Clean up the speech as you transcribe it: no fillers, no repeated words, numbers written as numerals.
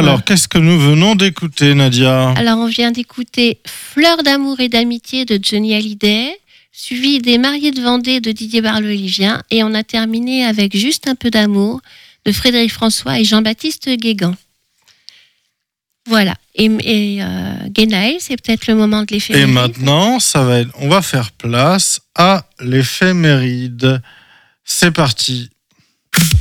Alors, qu'est-ce que nous venons d'écouter, Nadia ? Alors, on vient d'écouter Fleurs d'amour et d'amitié de Johnny Hallyday, suivi des Mariés de Vendée de Didier Barbelivien, et on a terminé avec Juste un peu d'amour de Frédéric François et Jean-Baptiste Guégan. Voilà. Et Guénaël, c'est peut-être le moment de l'éphéméride. Et maintenant, on va faire place à l'éphéméride. C'est parti.